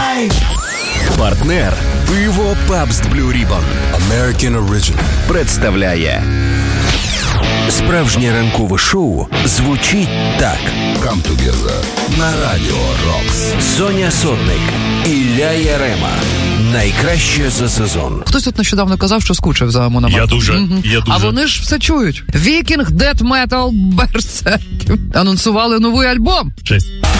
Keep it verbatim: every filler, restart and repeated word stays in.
Кайф! Партнер пиво Pabst Blue Ribbon American Original представляє справжнє ранкове шоу звучить так. Come Together на Радіо Рокс. Соня Сотник, Ілля Ярема. Найкраще за сезон. Хтось тут нещодавно казав, що скучив за Мономахом. Я дуже, mm-hmm. я дуже. А вони ж все чують. Вікінг, Death Metal, Берсерк анонсували новий альбом. Честь.